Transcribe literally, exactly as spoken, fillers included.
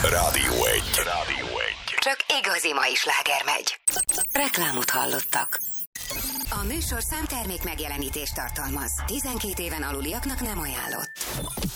Rádió egy. Rádió egy. Csak igazi mai sláger megy. Reklámot hallottak. A műsor számtermék megjelenítést tartalmaz. tizenkét éven aluliaknak nem ajánlott.